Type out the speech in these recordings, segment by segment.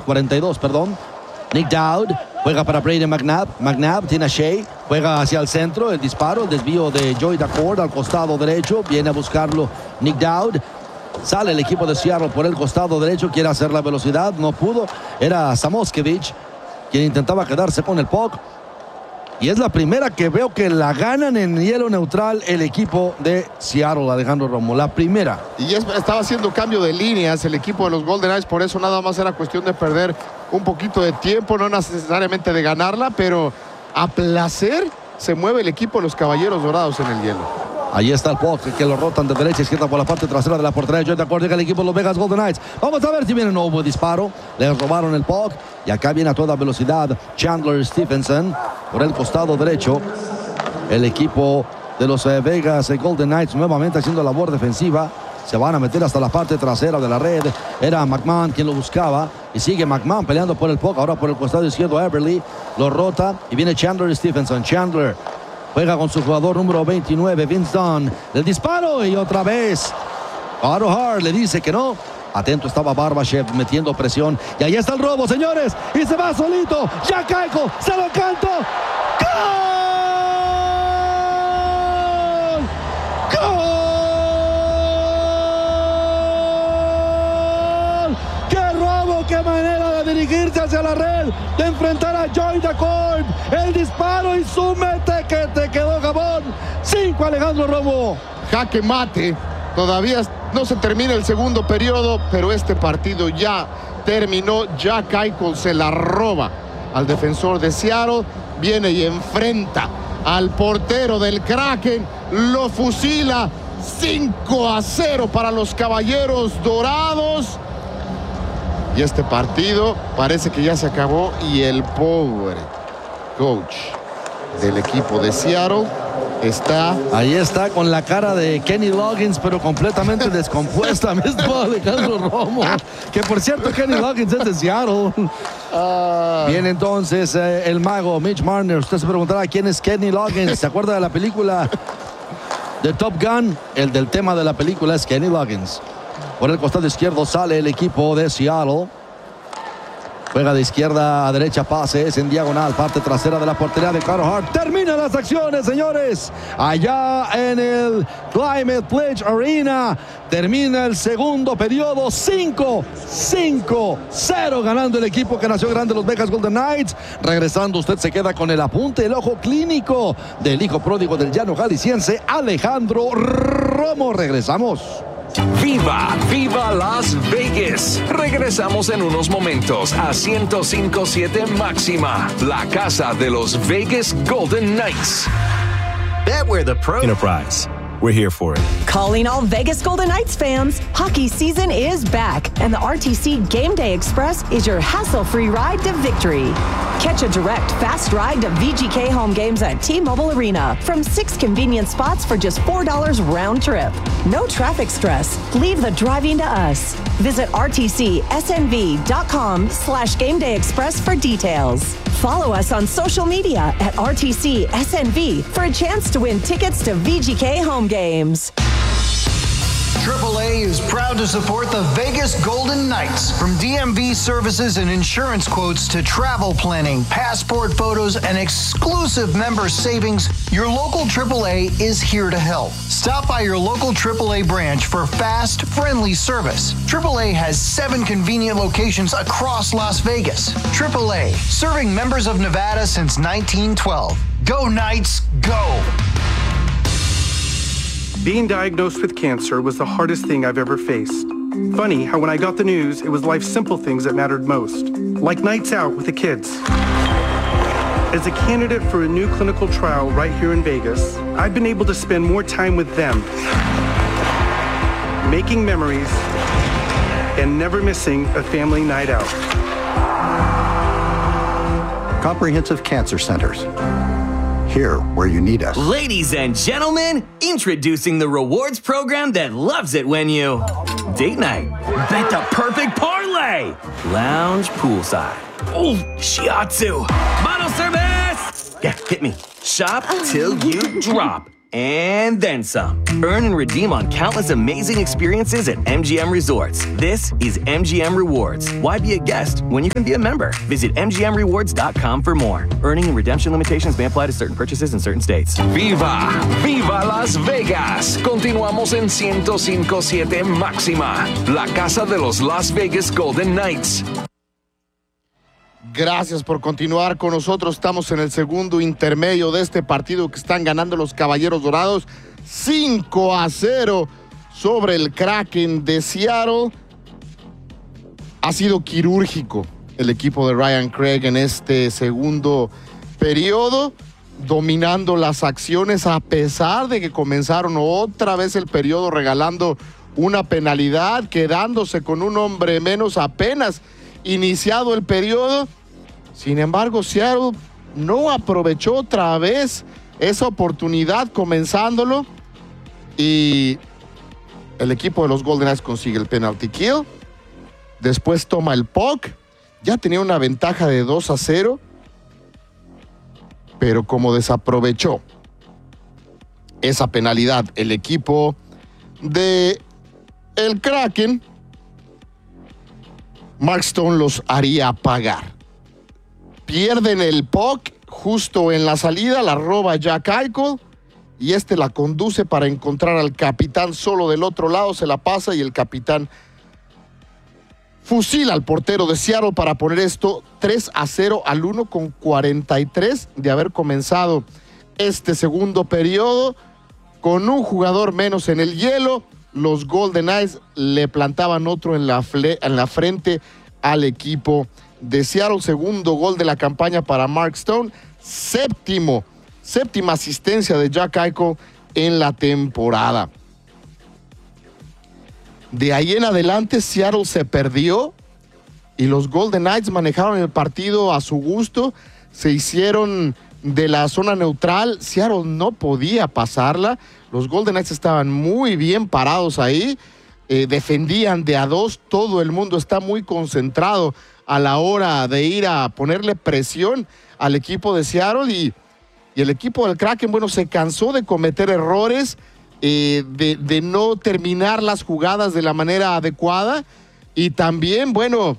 42, perdón. Nick Dowd juega para Brady McNabb. McNabb tiene a Shea. Juega hacia el centro. El disparo, el desvío de Joey Daccord al costado derecho. Viene a buscarlo Nick Dowd. Sale el equipo de Seattle por el costado derecho. Quiere hacer la velocidad. No pudo. Era Samoskevich quien intentaba quedarse con el puck. Y es la primera que veo que la ganan en hielo neutral el equipo de Seattle, Alejandro Romo. La primera. Y estaba haciendo cambio de líneas el equipo de los Golden Knights. Por eso nada más era cuestión de perder un poquito de tiempo. No necesariamente de ganarla, pero a placer se mueve el equipo de los Caballeros Dorados en el hielo. Ahí está el puck que lo rotan de derecha a izquierda por la parte trasera de la portería. Yo te acuerdo que el equipo de los Vegas Golden Knights. Vamos a ver si viene un nuevo disparo. Les robaron el puck. Y acá viene a toda velocidad Chandler Stephenson por el costado derecho. El equipo de los Vegas Golden Knights nuevamente haciendo labor defensiva. Se van a meter hasta la parte trasera de la red. Era McMahon quien lo buscaba. Y sigue McMahon peleando por el puck. Ahora por el costado izquierdo Everly. Lo rota. Y viene Chandler Stephenson. Chandler juega con su jugador número 29, Vince Dunn. El disparo y otra vez Otto Hart le dice que no. Atento estaba Barbashev metiendo presión. Y ahí está el robo, señores. Y se va solito. Jack Eichel se lo canto. ¡Gol! ¡Gol! ¡Qué robo! ¡Qué manera de dirigirse hacia la red! De enfrentar a Joey Daccord. El disparo y súmete que te quedó jabón. 5, Alejandro Romo. Jaque mate. Todavía no se termina el segundo periodo, pero este partido ya terminó. Jack Eichel se la roba al defensor de Seattle. Viene y enfrenta al portero del Kraken. Lo fusila. 5-0 para los Caballeros Dorados. Y este partido parece que ya se acabó. Y el pobre coach del equipo de Seattle está... Ahí está con la cara de Kenny Loggins, pero completamente descompuesta mismo Alejandro Romo. Que por cierto, Kenny Loggins es de Seattle. Viene entonces el mago Mitch Marner. Usted se preguntará quién es Kenny Loggins. ¿Se acuerda de la película de Top Gun? El del tema de la película es Kenny Loggins. Por el costado izquierdo sale el equipo de Seattle. Juega de izquierda a derecha, pases en diagonal, parte trasera de la portería de Carter Hart. Termina las acciones, señores. Allá en el Climate Pledge Arena. Termina el segundo periodo. 5-0 ganando el equipo que nació grande, los Vegas Golden Knights. Regresando, usted se queda con el apunte, el ojo clínico del hijo pródigo del llano jalisciense, Alejandro Romo. Regresamos. ¡Viva! ¡Viva Las Vegas! Regresamos en unos momentos a 105.7 Máxima, la casa de los Vegas Golden Knights. Bet where the pro enterprise. We're here for it. Calling all Vegas Golden Knights fans. Hockey season is back, and the RTC Game Day Express is your hassle-free ride to victory. Catch a direct, fast ride to VGK home games at T-Mobile Arena from 6 convenient spots for just $4 round trip. No traffic stress. Leave the driving to us. Visit rtcsnv.com/Game Day Express for details. Follow us on social media at RTCSNV for a chance to win tickets to VGK home games. AAA is proud to support the Vegas Golden Knights. From DMV services and insurance quotes to travel planning, passport photos, and exclusive member savings, your local AAA is here to help. Stop by your local AAA branch for fast, friendly service. AAA has 7 convenient locations across Las Vegas. AAA, serving members of Nevada since 1912. Go Knights, go! Being diagnosed with cancer was the hardest thing I've ever faced. Funny how when I got the news, it was life's simple things that mattered most, like nights out with the kids. As a candidate for a new clinical trial right here in Vegas, I've been able to spend more time with them, making memories and never missing a family night out. Comprehensive Cancer Centers. Here where you need us. Ladies and gentlemen, introducing the rewards program that loves it when you date night, bet the perfect parlay, lounge poolside, oh, shiatsu, bottle service. Yeah, hit me. Shop till you drop, and then some. Earn and redeem on countless amazing experiences at MGM Resorts. This is MGM Rewards. Why be a guest when you can be a member? Visit MGMRewards.com for more. Earning and redemption limitations may apply to certain purchases in certain states. ¡Viva! ¡Viva Las Vegas! Continuamos en 105.7 Máxima, la casa de los Las Vegas Golden Knights. Gracias por continuar con nosotros. Estamos en el segundo intermedio de este partido que están ganando los Caballeros Dorados 5-0 sobre el Kraken de Seattle. Ha sido quirúrgico el equipo de Ryan Craig en este segundo periodo, dominando las acciones a pesar de que comenzaron otra vez el periodo regalando una penalidad, quedándose con un hombre menos apenas iniciado el periodo. Sin embargo, Seattle no aprovechó otra vez esa oportunidad comenzándolo y el equipo de los Golden Knights consigue el penalty kill. Después toma el puck. Ya tenía una ventaja de 2-0, pero como desaprovechó esa penalidad el equipo de el Kraken, Mark Stone los haría pagar. Pierden el puck justo en la salida, la roba Jack Eichel y la conduce para encontrar al capitán solo del otro lado, se la pasa y el capitán fusila al portero de Seattle para poner esto 3-0 al 1 con 43 de haber comenzado este segundo periodo. Con un jugador menos en el hielo, los Golden Knights le plantaban otro en la frente al equipo de Seattle. Segundo gol de la campaña para Mark Stone. Séptima asistencia de Jack Eichel en la temporada. De ahí en adelante Seattle se perdió y los Golden Knights manejaron el partido a su gusto. Se hicieron de la zona neutral. Seattle no podía pasarla. Los Golden Knights estaban muy bien parados ahí. Defendían de a dos. Todo el mundo está muy concentrado a la hora de ir a ponerle presión al equipo de Seattle y el equipo del Kraken, bueno, se cansó de cometer errores, de no terminar las jugadas de la manera adecuada y también, bueno,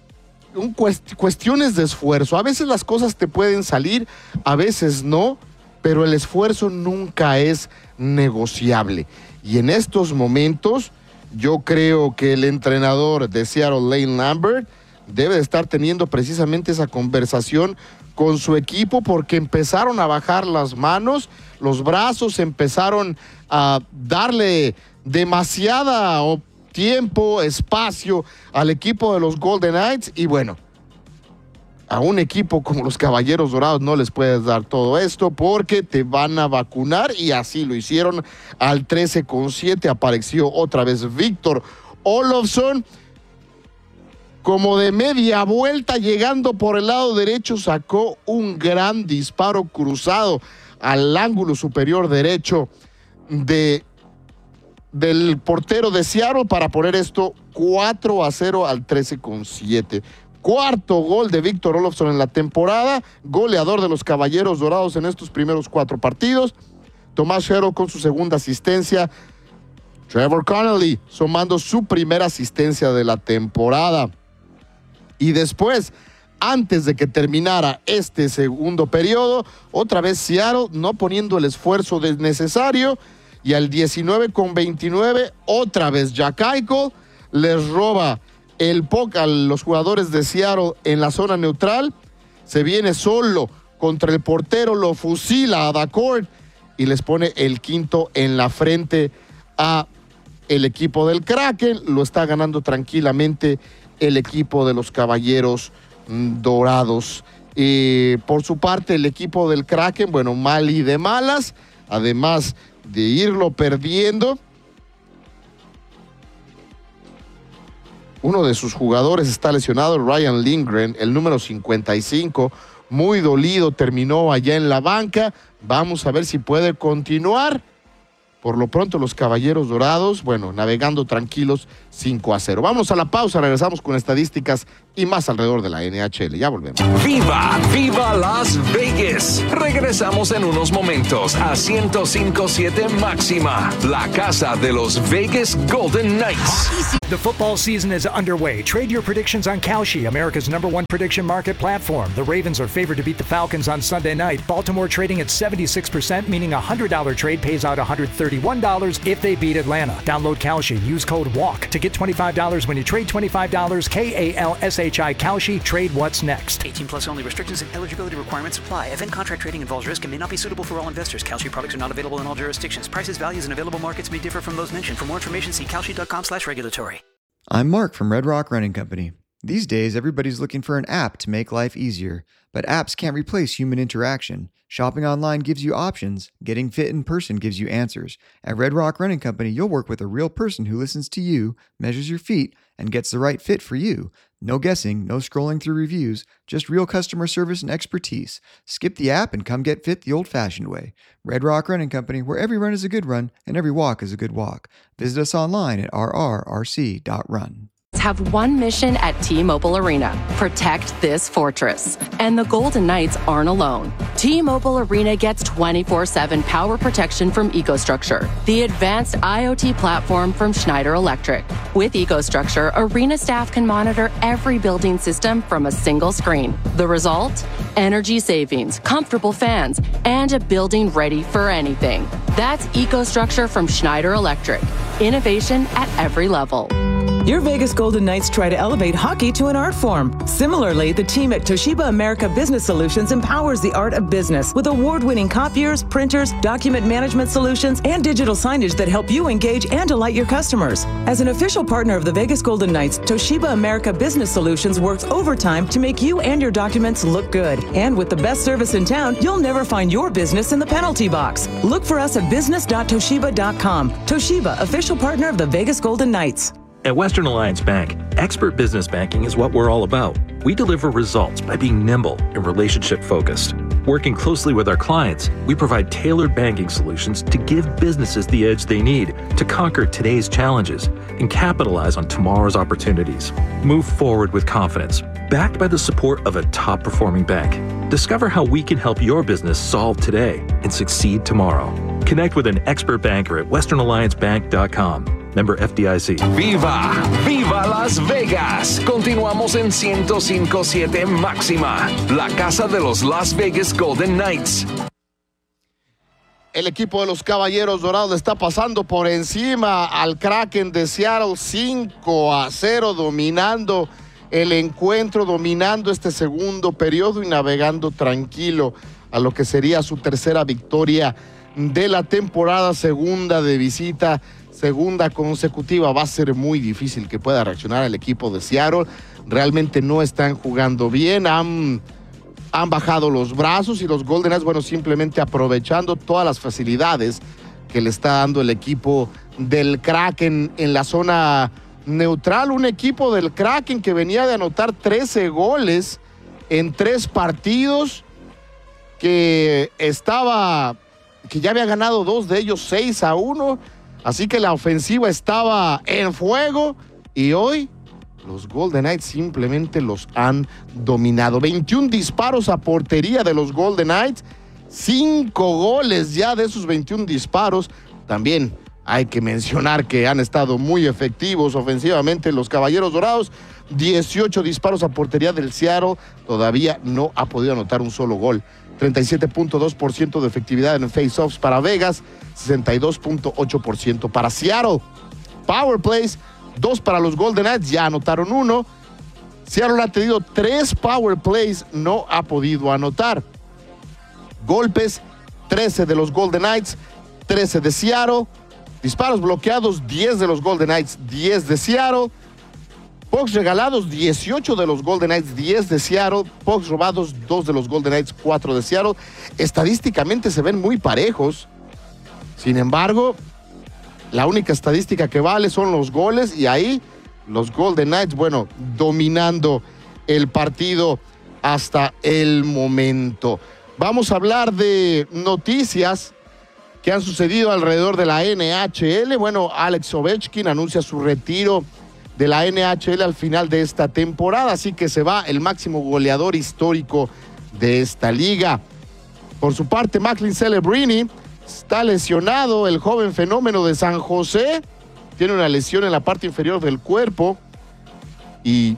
cuestiones de esfuerzo. A veces las cosas te pueden salir, a veces no, pero el esfuerzo nunca es negociable. Y en estos momentos, yo creo que el entrenador de Seattle, Lane Lambert, debe de estar teniendo precisamente esa conversación con su equipo porque empezaron a bajar las manos, los brazos, empezaron a darle demasiada tiempo, espacio al equipo de los Golden Knights y bueno, a un equipo como los Caballeros Dorados no les puedes dar todo esto porque te van a vacunar y así lo hicieron. Al 13:7 apareció otra vez Victor Olofsson. Como de media vuelta, llegando por el lado derecho, sacó un gran disparo cruzado al ángulo superior derecho del portero de Seattle para poner esto 4-0 al 13:7. Cuarto gol de Victor Olofsson en la temporada, goleador de los Caballeros Dorados en estos primeros 4 partidos. Tomás Herro con su segunda asistencia. Trevor Connolly sumando su primera asistencia de la temporada. Y después, antes de que terminara este segundo periodo, otra vez Seattle no poniendo el esfuerzo necesario. Y al 19:29, otra vez Jack Eichel les roba el puck a los jugadores de Seattle en la zona neutral. Se viene solo contra el portero, lo fusila a Dacourt y les pone el quinto en la frente a el equipo del Kraken. Lo está ganando tranquilamente el equipo de los Caballeros Dorados. Por su parte, el equipo del Kraken, bueno, mal y de malas, además de irlo perdiendo. Uno de sus jugadores está lesionado, Ryan Lindgren, el número 55, muy dolido, terminó allá en la banca. Vamos a ver si puede continuar. Por lo pronto, los Caballeros Dorados, bueno, navegando tranquilos, 5-0. Vamos a la pausa, regresamos con estadísticas y más alrededor de la NHL. Ya volvemos. ¡Viva Las Vegas! Regresamos en unos momentos a 105.7 Máxima, la casa de los Vegas Golden Knights. The football season is underway. Trade your predictions on Kalshi, America's #1 prediction market platform. The Ravens are favored to beat the Falcons on Sunday night. Baltimore trading at 76%, meaning a $100 trade pays out $131 if they beat Atlanta. Download Kalshi. Use code WALK to get $25 when you trade $25. KALSHI Kalshi. Trade what's next. 18 plus only. Restrictions and eligibility requirements apply. Event contract trading involves risk and may not be suitable for all investors. Kalshi products are not available in all jurisdictions. Prices, values, and available markets may differ from those mentioned. For more information, see kalshi.com/regulatory. I'm Mark from Red Rock Running Company. These days, everybody's looking for an app to make life easier, but apps can't replace human interaction. Shopping online gives you options. Getting fit in person gives you answers. At Red Rock Running Company, you'll work with a real person who listens to you, measures your feet, and gets the right fit for you. No guessing, no scrolling through reviews, just real customer service and expertise. Skip the app and come get fit the old-fashioned way. Red Rock Running Company, where every run is a good run and every walk is a good walk. Visit us online at rrrc.run. Have one mission at T-Mobile Arena: protect this fortress. And the Golden Knights aren't alone. T-Mobile Arena gets 24/7 power protection from EcoStruxure, the advanced IoT platform from Schneider Electric. With EcoStruxure, Arena staff can monitor every building system from a single screen. The result? Energy savings, comfortable fans, and a building ready for anything. That's EcoStruxure from Schneider Electric. Innovation at every level. Your Vegas Golden Knights try to elevate hockey to an art form. Similarly, the team at Toshiba America Business Solutions empowers the art of business with award-winning copiers, printers, document management solutions, and digital signage that help you engage and delight your customers. As an official partner of the Vegas Golden Knights, Toshiba America Business Solutions works overtime to make you and your documents look good. And with the best service in town, you'll never find your business in the penalty box. Look for us at business.toshiba.com. Toshiba, official partner of the Vegas Golden Knights. At Western Alliance Bank, expert business banking is what we're all about. We deliver results by being nimble and relationship-focused. Working closely with our clients, we provide tailored banking solutions to give businesses the edge they need to conquer today's challenges and capitalize on tomorrow's opportunities. Move forward with confidence, backed by the support of a top-performing bank. Discover how we can help your business solve today and succeed tomorrow. Connect with an expert banker at westernalliancebank.com. Member FDIC. ¡Viva Las Vegas! Continuamos en 105.7 Máxima, la casa de los Las Vegas Golden Knights. El equipo de los Caballeros Dorados le está pasando por encima al Kraken de Seattle, 5-0, dominando el encuentro, dominando este segundo periodo y navegando tranquilo a lo que sería su tercera victoria de la temporada, segunda de visita, segunda consecutiva. Va a ser muy difícil que pueda reaccionar el equipo de Seattle. Realmente no están jugando bien, han bajado los brazos y los Golden Knights, bueno, simplemente aprovechando todas las facilidades que le está dando el equipo del Kraken en la zona neutral. Un equipo del Kraken que venía de anotar 13 goles en 3 partidos, que ya había ganado 2 de ellos 6-1. Así que la ofensiva estaba en fuego y hoy los Golden Knights simplemente los han dominado. 21 disparos a portería de los Golden Knights, 5 goles ya de esos 21 disparos. También hay que mencionar que han estado muy efectivos ofensivamente los Caballeros Dorados. 18 disparos a portería del Seattle, todavía no ha podido anotar un solo gol. 37.2% de efectividad en face-offs para Vegas, 62.8% para Seattle. Power plays, 2 para los Golden Knights, ya anotaron 1. Seattle ha tenido 3 power plays, no ha podido anotar. Golpes, 13 de los Golden Knights, 13 de Seattle. Disparos bloqueados, 10 de los Golden Knights, 10 de Seattle. Pucks regalados, 18 de los Golden Knights, 10 de Seattle. Pucks robados, 2 de los Golden Knights, 4 de Seattle. Estadísticamente se ven muy parejos. Sin embargo, la única estadística que vale son los goles y ahí los Golden Knights, bueno, dominando el partido hasta el momento. Vamos a hablar de noticias que han sucedido alrededor de la NHL. Bueno, Alex Ovechkin anuncia su retiro de la NHL al final de esta temporada, así que se va el máximo goleador histórico de esta liga. Por su parte, Macklin Celebrini está lesionado, el joven fenómeno de San José, tiene una lesión en la parte inferior del cuerpo y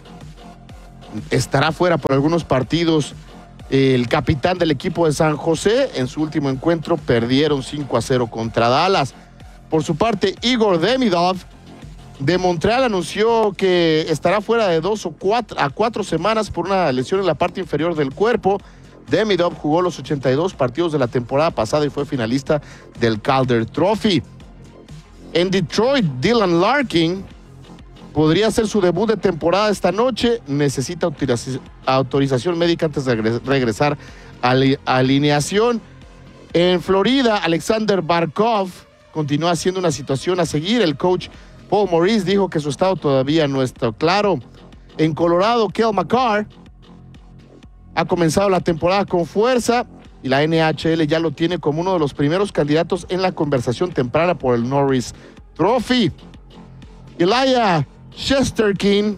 estará fuera por algunos partidos. El capitán del equipo de San José, en su último encuentro, perdieron 5-0 contra Dallas. Por su parte, Igor Demidov de Montreal anunció que estará fuera de 2 a 4 semanas por una lesión en la parte inferior del cuerpo. Demidov jugó los 82 partidos de la temporada pasada y fue finalista del Calder Trophy. En Detroit, Dylan Larkin podría hacer su debut de temporada esta noche. Necesita autorización médica antes de regresar a la alineación. En Florida, Alexander Barkov continúa siendo una situación a seguir. El coach Paul Maurice dijo que su estado todavía no está claro. En Colorado, Cale Makar ha comenzado la temporada con fuerza y la NHL ya lo tiene como uno de los primeros candidatos en la conversación temprana por el Norris Trophy. Elijah Shesterkin,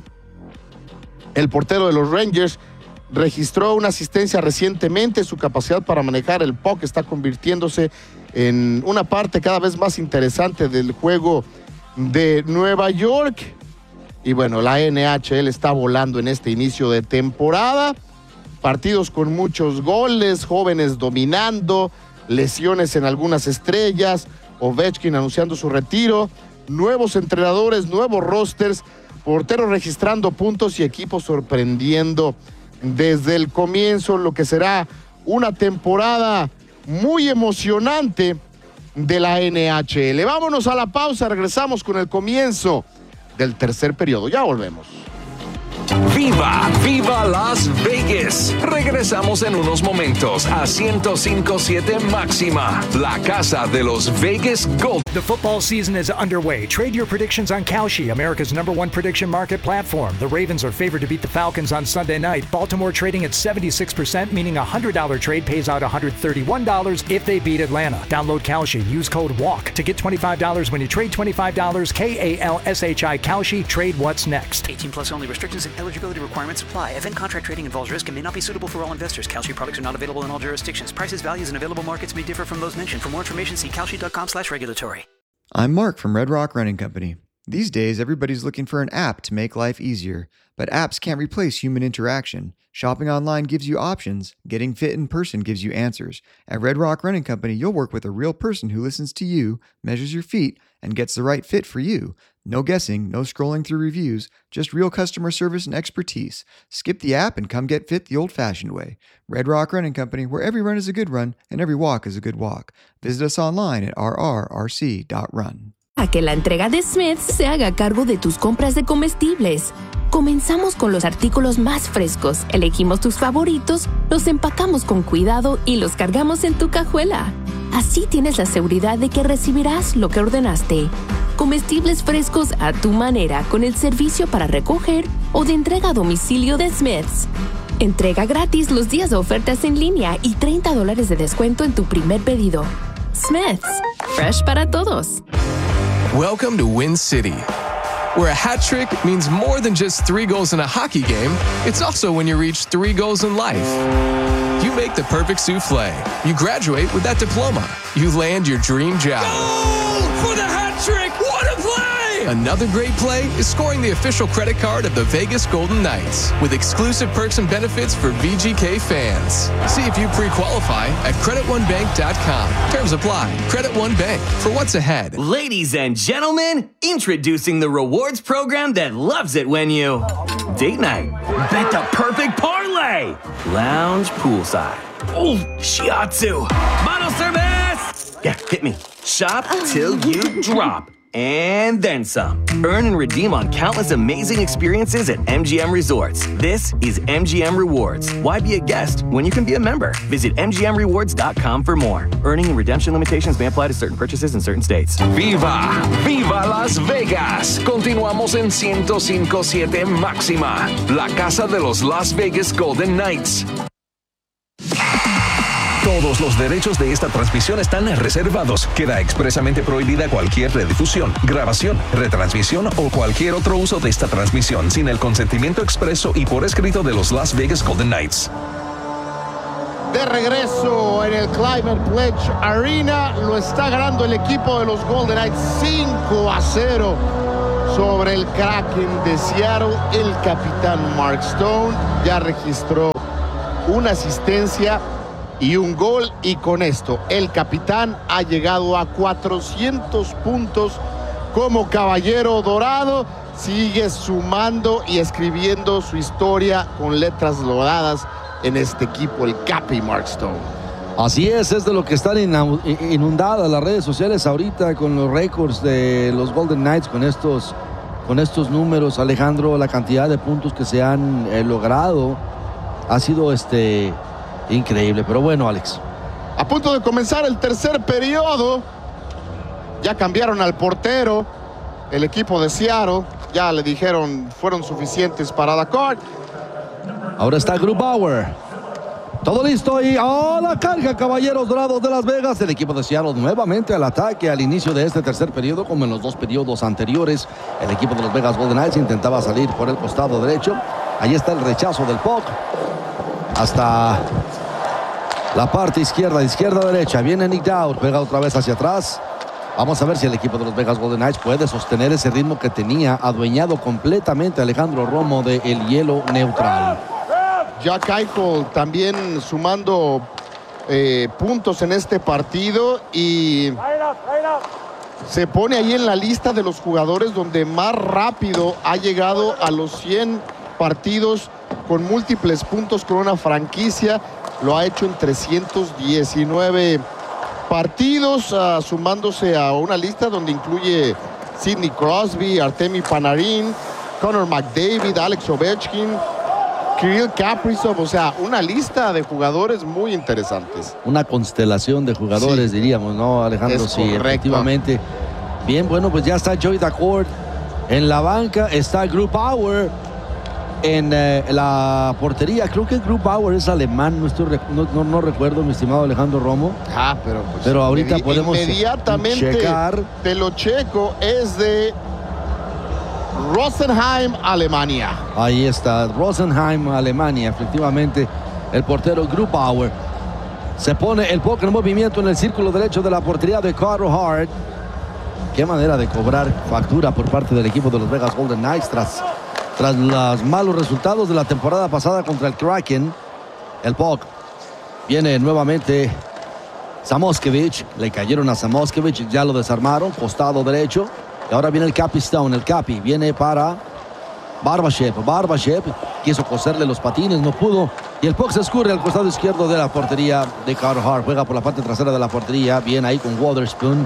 el portero de los Rangers, registró una asistencia recientemente. Su capacidad para manejar el puck está convirtiéndose en una parte cada vez más interesante del juego de Nueva York. Y bueno, la NHL está volando en este inicio de temporada. Partidos con muchos goles, jóvenes dominando, lesiones en algunas estrellas, Ovechkin anunciando su retiro, nuevos entrenadores, nuevos rosters, porteros registrando puntos y equipos sorprendiendo desde el comienzo, lo que será una temporada muy emocionante de la NHL. Vámonos a la pausa, regresamos con el comienzo del tercer periodo. Ya volvemos. ¡Viva! ¡Viva Las Vegas! Regresamos en unos momentos a 105.7 Máxima, la casa de los Vegas Golden. The football season is underway. Trade your predictions on Kalshi, America's #1 prediction market platform. The Ravens are favored to beat the Falcons on Sunday night. Baltimore trading at 76%, meaning a $100 trade pays out $131 if they beat Atlanta. Download Kalshi. Use code WALK to get $25 when you trade $25. KALSHI Kalshi. Trade what's next. 18 plus only. Restrictions and eligibility requirements apply. Event contract trading involves risk and may not be suitable for all investors. Kalshi products are not available in all jurisdictions. Prices, values, and available markets may differ from those mentioned. For more information, see kalshi.com/regulatory. I'm Mark from Red Rock Running Company. These days, everybody's looking for an app to make life easier, but apps can't replace human interaction. Shopping online gives you options. Getting fit in person gives you answers. At Red Rock Running Company, you'll work with a real person who listens to you, measures your feet, and gets the right fit for you. No guessing, no scrolling through reviews, just real customer service and expertise. Skip the app and come get fit the old-fashioned way. Red Rock Running Company, where every run is a good run and every walk is a good walk. Visit us online at rrrc.run. A que la entrega de Smith's se haga cargo de tus compras de comestibles. Comenzamos con los artículos más frescos, elegimos tus favoritos, los empacamos con cuidado y los cargamos en tu cajuela. Así tienes la seguridad de que recibirás lo que ordenaste. Comestibles frescos a tu manera con el servicio para recoger o de entrega a domicilio de Smith's. Entrega gratis los días de ofertas en línea y $30 de descuento en tu primer pedido. Smith's, fresh para todos. Welcome to Win City, where a hat trick means more than just 3 goals in a hockey game. It's also when you reach 3 goals in life. You make the perfect souffle. You graduate with that diploma. You land your dream job. Goal for the hat trick! What a play! Another great play is scoring the official credit card of the Vegas Golden Knights with exclusive perks and benefits for VGK fans. See if you pre-qualify at CreditOneBank.com. Terms apply. Credit One Bank, for what's ahead. Ladies and gentlemen, introducing the rewards program that loves it when you date night, bet the perfect parlay, lounge poolside, shiatsu, bottle service. Yeah, hit me. Shop till you drop. And then some. Earn and redeem on countless amazing experiences at MGM Resorts. This is MGM Rewards. Why be a guest when you can be a member? Visit MGMRewards.com for more. Earning and redemption limitations may apply to certain purchases in certain states. ¡Viva! ¡Viva Las Vegas! Continuamos en 105.7 Máxima, la casa de los Las Vegas Golden Knights. Todos los derechos de esta transmisión están reservados. Queda expresamente prohibida cualquier redifusión, grabación, retransmisión o cualquier otro uso de esta transmisión sin el consentimiento expreso y por escrito de los Las Vegas Golden Knights. De regreso en el Climate Pledge Arena, lo está ganando el equipo de los Golden Knights 5-0 sobre el Kraken de Seattle. El capitán Mark Stone ya registró una asistencia y un gol, y con esto el capitán ha llegado a 400 puntos como caballero dorado. Sigue sumando y escribiendo su historia con letras doradas en este equipo, el Capi Mark Stone. Así es de lo que están inundadas las redes sociales ahorita con los récords de los Golden Knights, con estos números, Alejandro. La cantidad de puntos que se han logrado ha sido increíble. Pero bueno, Alex, a punto de comenzar el tercer periodo, ya cambiaron al portero. El equipo de Seattle ya le dijeron fueron suficientes para Dakar. Ahora está Grubauer. Todo listo y a la carga, caballeros dorados de Las Vegas. El equipo de Seattle nuevamente al ataque al inicio de este tercer periodo, como en los dos periodos anteriores. El equipo de Las Vegas Golden Knights intentaba salir por el costado derecho. Ahí está el rechazo del puck hasta la parte izquierda, derecha. Viene Nick Dowd, pega otra vez hacia atrás. Vamos a ver si el equipo de los Vegas Golden Knights puede sostener ese ritmo que tenía adueñado completamente Alejandro Romo de el hielo neutral. Jack Eichel también sumando puntos en este partido y se pone ahí en la lista de los jugadores donde más rápido ha llegado a los 100 partidos con múltiples puntos con una franquicia. Lo ha hecho en 319 partidos, sumándose a una lista donde incluye Sidney Crosby, Artemi Panarin, Connor McDavid, Alex Ovechkin, Kirill Kaprizov. O sea, una lista de jugadores muy interesantes. Una constelación de jugadores, sí, diríamos, ¿no, Alejandro? Sí, correcto. Efectivamente. Bien, bueno, pues ya está Joey Daccord en la banca, está Grubauer en la portería. Creo que Grubauer es alemán, no recuerdo, mi estimado Alejandro Romo. Pero ahorita podemos inmediatamente checar. Te lo checo, es de Rosenheim, Alemania. Ahí está, Rosenheim, Alemania. Efectivamente, el portero Grubauer. Se pone el puck en movimiento en el círculo derecho de la portería de Carter Hart. Qué manera de cobrar factura por parte del equipo de los Vegas Golden Knights tras los malos resultados de la temporada pasada contra el Kraken. El puck viene nuevamente Samoskevich. Le cayeron a Samoskevich, ya lo desarmaron, costado derecho. Y ahora viene el Capi Stone. El Capi viene para Barbashev. Barbashev quiso coserle los patines, no pudo. Y el puck se escurre al costado izquierdo de la portería de Carter Hart. Juega por la parte trasera de la portería. Bien ahí con Wotherspoon.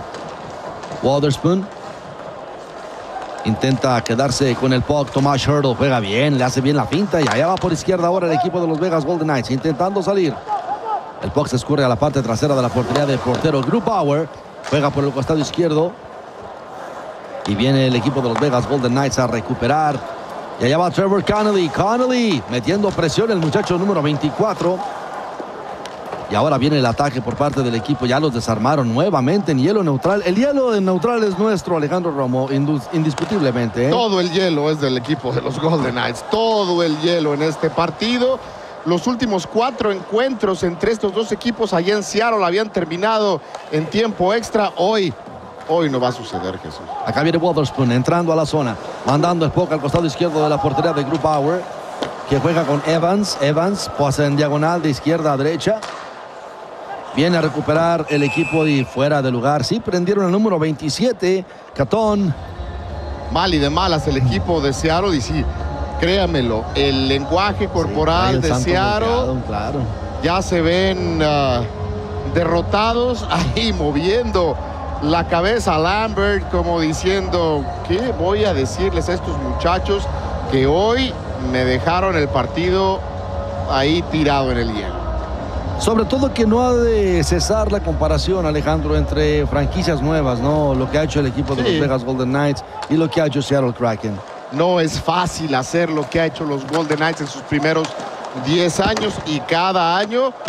Intenta quedarse con el puck. Tomas Hertl juega bien, le hace bien la finta. Y allá va por izquierda ahora el equipo de los Vegas Golden Knights, intentando salir. El puck se escurre a la parte trasera de la portería del portero Grubauer. Juega por el costado izquierdo. Y viene el equipo de los Vegas Golden Knights a recuperar. Y allá va Trevor Connolly. Connolly metiendo presión, el muchacho número 24. Y ahora viene el ataque por parte del equipo. Ya los desarmaron nuevamente en hielo neutral. El hielo neutral es nuestro, Alejandro Romo, indiscutiblemente. Todo el hielo es del equipo de los Golden Knights. Todo el hielo en este partido. Los últimos 4 encuentros entre estos dos equipos allá en Seattle habían terminado en tiempo extra. Hoy no va a suceder, Jesús. Acá viene Wotherspoon entrando a la zona, mandando el puck al costado izquierdo de la portería de Grubauer, que juega con Evans. Evans pasa en diagonal de izquierda a derecha. Viene a recuperar el equipo de fuera de lugar. Sí, prendieron el número 27, Catón. Mal y de malas el equipo de Seattle. Y sí, créamelo, el lenguaje corporal de Seattle, claro. Ya se ven derrotados ahí moviendo la cabeza a Lambert como diciendo, ¿qué voy a decirles a estos muchachos que hoy me dejaron el partido ahí tirado en el hielo? Sobre todo que no ha de cesar la comparación, Alejandro, entre franquicias nuevas, ¿no? Lo que ha hecho el equipo de los Vegas Golden Knights y lo que ha hecho Seattle Kraken. No es fácil hacer lo que ha hecho los Golden Knights en sus primeros 10 años y cada año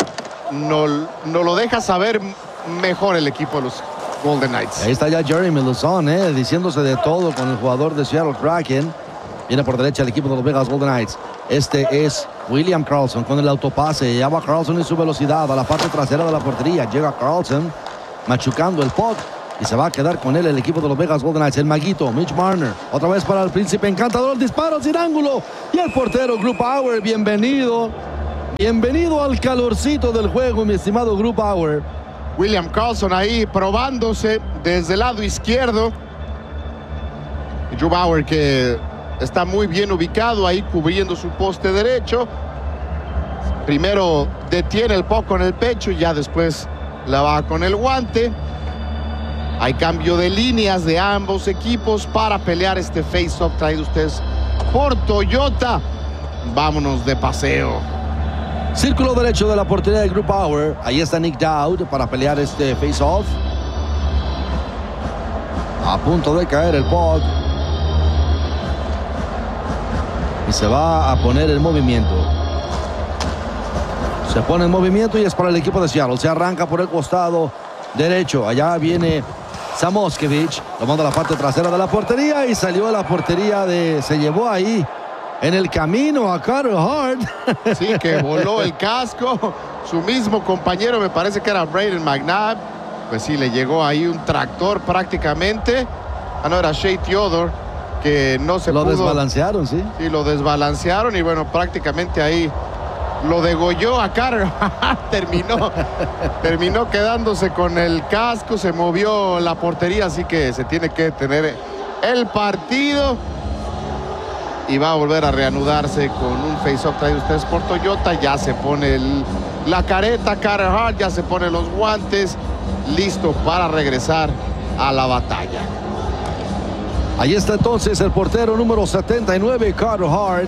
no lo deja saber mejor el equipo de los Golden Knights. Ahí está ya Jeremy Lauzon, diciéndose de todo con el jugador de Seattle Kraken. Viene por derecha el equipo de los Vegas Golden Knights. Este es William Karlsson con el autopase. Ya va Karlsson en su velocidad a la parte trasera de la portería. Llega Karlsson machucando el puck y se va a quedar con él el equipo de los Vegas Golden Knights. El maguito, Mitch Marner. Otra vez para el príncipe encantador. El disparo sin ángulo. Y el portero Grubauer, bienvenido. Bienvenido al calorcito del juego, mi estimado Grubauer. William Karlsson ahí probándose desde el lado izquierdo. Grubauer que está muy bien ubicado ahí cubriendo su poste derecho. Primero detiene el puck con el pecho y ya después la va con el guante. Hay cambio de líneas de ambos equipos para pelear este face-off traído ustedes por Toyota. Vámonos de paseo. Círculo derecho de la portería de Grubauer. Ahí está Nick Dowd para pelear este face-off. A punto de caer el puck. Y se va a poner en movimiento. Se pone en movimiento y es para el equipo de Seattle. Se arranca por el costado derecho. Allá viene Samoskevich. Lo manda a la parte trasera de la portería y salió a la portería de... Se llevó ahí en el camino a Carter Hart. Sí, que voló el casco. Su mismo compañero, me parece que era Brayden McNabb. Pues sí, le llegó ahí un tractor prácticamente. No, era Shea Theodore, que no se pudo. Lo desbalancearon, sí. Sí, lo desbalancearon y bueno, prácticamente ahí lo degolló a Carter Hart. terminó quedándose con el casco. Se movió la portería, así que se tiene que detener el partido. Y va a volver a reanudarse con un face-off traído ustedes por Toyota. Ya se pone la careta Carter Hart, ya se pone los guantes, listo para regresar a la batalla. Ahí está entonces el portero número 79, Carter Hart.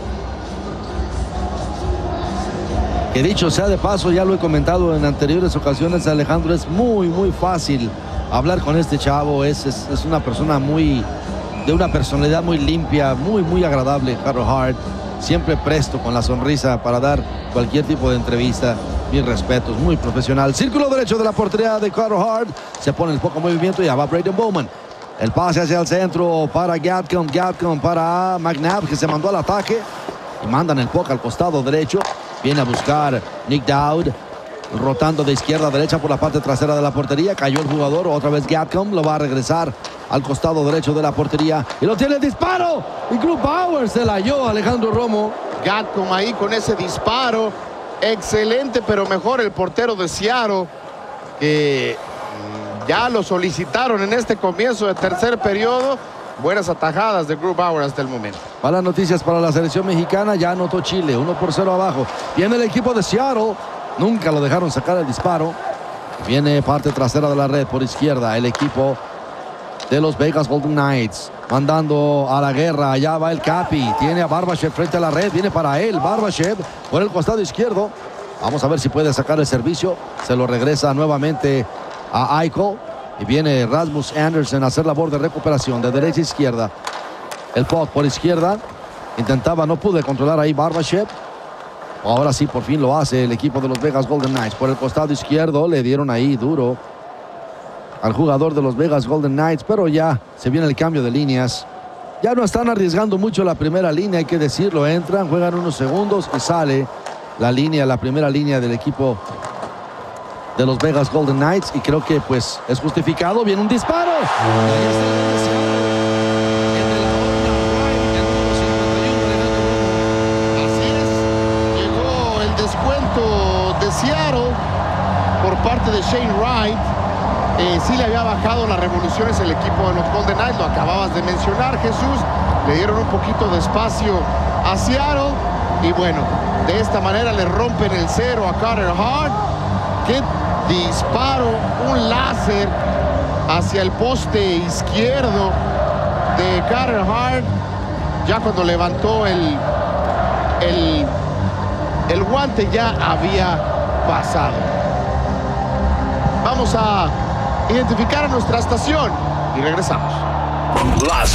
Que dicho sea de paso, ya lo he comentado en anteriores ocasiones, Alejandro, es muy fácil hablar con este chavo. Es una persona de una personalidad muy limpia, muy agradable, Carter Hart. Siempre presto con la sonrisa para dar cualquier tipo de entrevista. Mis respetos, muy profesional. Círculo derecho de la portería de Carter Hart. Se pone el poco movimiento y ya va Brayden Bowman. El pase hacia el centro para Gatcomb para McNabb, que se mandó al ataque. Y mandan el puck al costado derecho. Viene a buscar Nick Dowd. Rotando de izquierda a derecha por la parte trasera de la portería. Cayó el jugador, otra vez Gatcomb. Lo va a regresar al costado derecho de la portería. Y lo tiene el disparo. Y Grubauer se la halló, Alejandro Romo. Gatcomb ahí con ese disparo. Excelente, pero mejor el portero de Seattle. Ya lo solicitaron en este comienzo de tercer periodo. Buenas atajadas de Grubauer hasta el momento. Malas noticias para la selección mexicana. Ya anotó Chile, 1-0 abajo. Viene el equipo de Seattle. Nunca lo dejaron sacar el disparo. Viene parte trasera de la red por izquierda el equipo de los Vegas Golden Knights. Mandando a la guerra. Allá va el Capi. Tiene a Barbashev frente a la red. Viene para él. Barbashev por el costado izquierdo. Vamos a ver si puede sacar el servicio. Se lo regresa nuevamente a Eichel. Y viene Rasmus Anderson a hacer labor de recuperación de derecha a izquierda. El puck por izquierda. Intentaba, no pude controlar ahí Barbashev. Ahora sí, por fin lo hace el equipo de los Vegas Golden Knights. Por el costado izquierdo le dieron ahí duro al jugador de los Vegas Golden Knights. Pero ya se viene el cambio de líneas. Ya no están arriesgando mucho la primera línea, hay que decirlo. Entran, juegan unos segundos y sale la primera línea del equipo de los Vegas Golden Knights. Y creo que pues es justificado. Viene un disparo. Seattle por parte de Shane Wright. Sí le había bajado las revoluciones el equipo de los Golden Knights, lo acababas de mencionar, Jesús. Le dieron un poquito de espacio a Seattle y bueno, de esta manera le rompen el cero a Carter Hart. Qué disparo, un láser hacia el poste izquierdo de Carter Hart. Ya cuando levantó el guante ya había pasado. Vamos a identificar a nuestra estación y regresamos. Las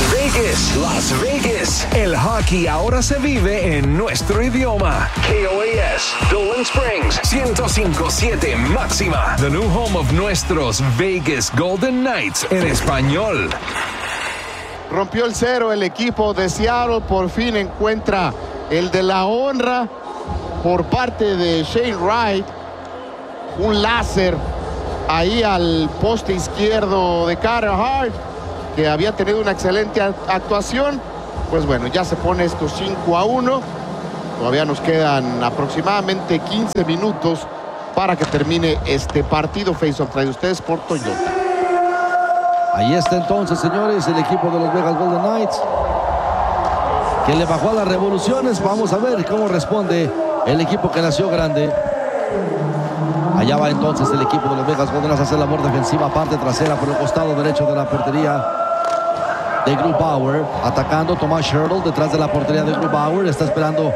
Vegas. El hockey ahora se vive en nuestro idioma. KOAS, The Palm Springs, 105.7 Máxima, the new home of nuestros Vegas Golden Knights en español. Rompió el cero el equipo de Seattle, por fin encuentra el de la honra por parte de Shane Wright, un láser ahí al poste izquierdo de Carter Hart, que había tenido una excelente actuación. Pues bueno, ya se pone esto 5-1. Todavía nos quedan aproximadamente 15 minutos para que termine este partido. Face-off trae ustedes por Toyota. Ahí está entonces, señores, el equipo de los Vegas Golden Knights, que le bajó a las revoluciones. Vamos a ver cómo responde el equipo que nació grande. Allá va entonces el equipo de los Vegas Golden Knights a hacer la labor defensiva, parte trasera por el costado derecho de la portería de Grubauer. Atacando Tomas Hertl detrás de la portería de Grubauer. Está esperando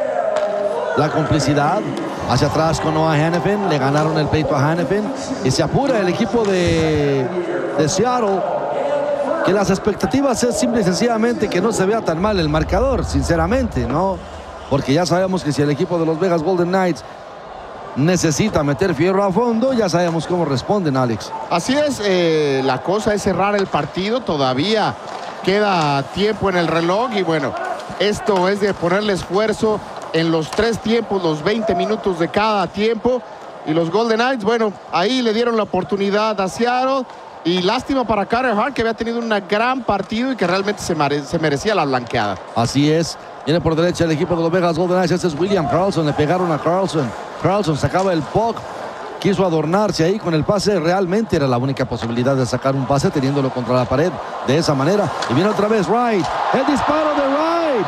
la complicidad. Hacia atrás con Noah Hanifin. Le ganaron el pleito a Hanifin. Y se apura el equipo de Seattle, que las expectativas es simple y sencillamente que no se vea tan mal el marcador, sinceramente, ¿no? Porque ya sabemos que si el equipo de los Vegas Golden Knights necesita meter fierro a fondo, ya sabemos cómo responden, Alex. Así es, la cosa es cerrar el partido. Todavía queda tiempo en el reloj y bueno, esto es de ponerle esfuerzo en los 3 tiempos, los 20 minutos de cada tiempo. Y los Golden Knights, bueno, ahí le dieron la oportunidad a Seattle. Y lástima para Carter Hart, que había tenido un gran partido y que realmente se merecía la blanqueada. Así es. Viene por derecha el equipo de los Vegas Golden Knights. Este es William Karlsson. Le pegaron a Karlsson. Karlsson sacaba el puck. Quiso adornarse ahí con el pase. Realmente era la única posibilidad de sacar un pase teniéndolo contra la pared de esa manera. Y viene otra vez Wright. El disparo de Wright.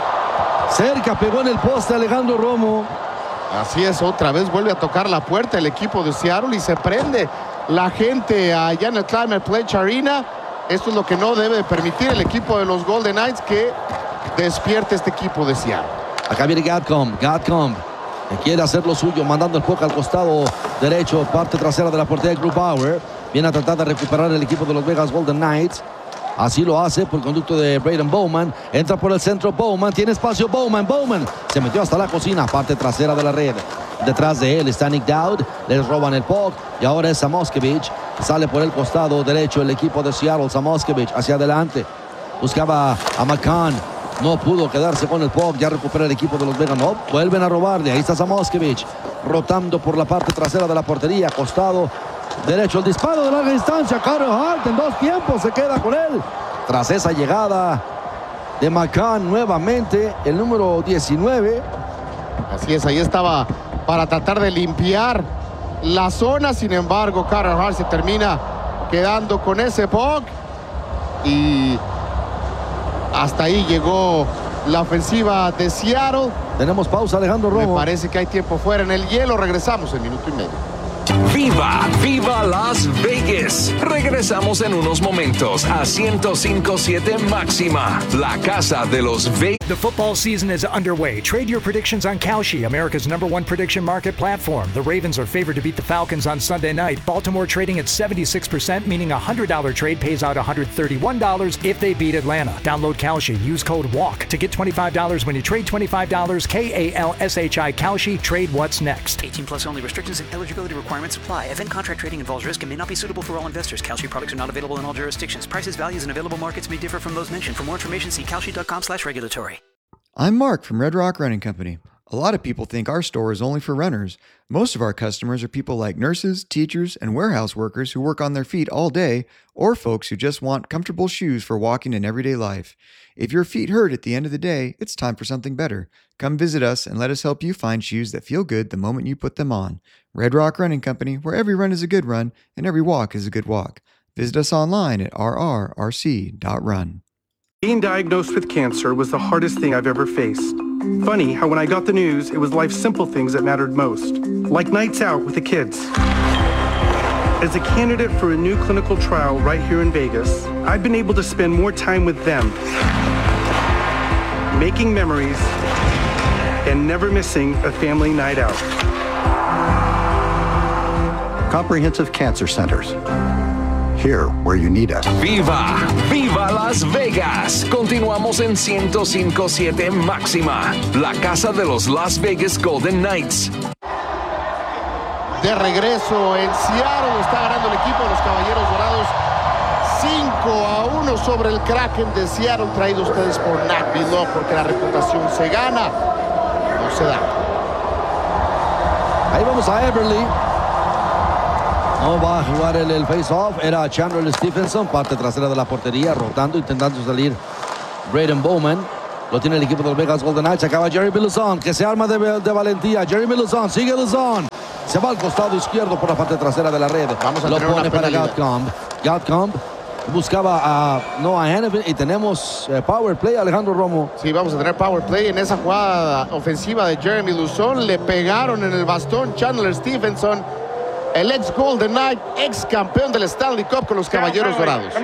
Cerca, pegó en el poste Alejandro Romo. Así es, otra vez vuelve a tocar la puerta el equipo de Seattle y se prende la gente allá en el Climate Pledge Arena. Esto es lo que no debe de permitir el equipo de los Golden Knights, que despierte este equipo de Seattle. Acá viene Gatcomb, que quiere hacer lo suyo, mandando el puck al costado derecho, parte trasera de la portería de Grubauer. Viene a tratar de recuperar el equipo de los Vegas Golden Knights. Así lo hace por conducto de Braden Bowman. Entra por el centro Bowman, tiene espacio Bowman se metió hasta la cocina, parte trasera de la red. Detrás de él está Nick Dowd, les roban el puck y ahora es Samoskevich. Sale por el costado derecho el equipo de Seattle. Samoskevich hacia adelante, buscaba a McCann, no pudo quedarse con el puck. Ya recupera el equipo de los Vegas, no, vuelven a robarle. Ahí está Samoskevich rotando por la parte trasera de la portería, costado derecho, el disparo de larga distancia. Carter Hart en 2 tiempos se queda con él. Tras esa llegada de McCann nuevamente, el número 19. Así es, ahí estaba para tratar de limpiar la zona. Sin embargo, Carter Hart se termina quedando con ese puck. Y hasta ahí llegó la ofensiva de Seattle. Tenemos pausa, Alejandro Romo. Me parece que hay tiempo fuera en el hielo. Regresamos en minuto y medio. ¡Viva! ¡Viva Las Vegas! Regresamos en unos momentos a 105.7 Máxima, la casa de los Vegas. The football season is underway. Trade your predictions on Kalshi, America's #1 prediction market platform. The Ravens are favored to beat the Falcons on Sunday night. Baltimore trading at 76%, meaning a $100 trade pays out $131 if they beat Atlanta. Download Kalshi. Use code WALK to get $25 when you trade $25. KALSHI Kalshi. Trade what's next. 18 plus only. Restrictions and eligibility requirements apply. Event contract trading involves risk and may not be suitable for all investors. Kalshi products are not available in all jurisdictions. Prices, values, and available markets may differ from those mentioned. For more information, see kalshi.com/regulatory. I'm Mark from Red Rock Running Company. A lot of people think our store is only for runners. Most of our customers are people like nurses, teachers, and warehouse workers who work on their feet all day, or folks who just want comfortable shoes for walking in everyday life. If your feet hurt at the end of the day, it's time for something better. Come visit us and let us help you find shoes that feel good the moment you put them on. Red Rock Running Company, where every run is a good run and every walk is a good walk. Visit us online at rrrc.run. Being diagnosed with cancer was the hardest thing I've ever faced. Funny how when I got the news, it was life's simple things that mattered most, like nights out with the kids. As a candidate for a new clinical trial right here in Vegas, I've been able to spend more time with them, making memories and never missing a family night out. Comprehensive Cancer Centers. Here where you need us. ¡Viva! ¡Viva Las Vegas! Continuamos en 105.7 Máxima, la casa de los Las Vegas Golden Knights. de regreso en Seattle. Está ganando el equipo de los Caballeros Dorados 5-1 sobre el Kraken de Seattle, traído ustedes por Nat Below, porque la reputación se gana, no se da. Ahí vamos a Eberle. No va a jugar el face-off. Era Chandler Stephenson, parte trasera de la portería, rotando, intentando salir Braden Bowman. Lo tiene el equipo de los Vegas Golden Knights. Acaba Jeremy Lauzon, que se arma de valentía. Jeremy Lauzon, sigue Lauzon. Se va al costado izquierdo por la parte trasera de la red. Vamos a lo tener pone una para penalidad. Gatcomb buscaba a Noah Hannafin y tenemos power play, Alejandro Romo. Sí, vamos a tener power play en esa jugada ofensiva de Jeremy Lauzon. Le pegaron en el bastón Chandler Stephenson, el ex Golden Knight, ex campeón del Stanley Cup con los Caballeros Dorados.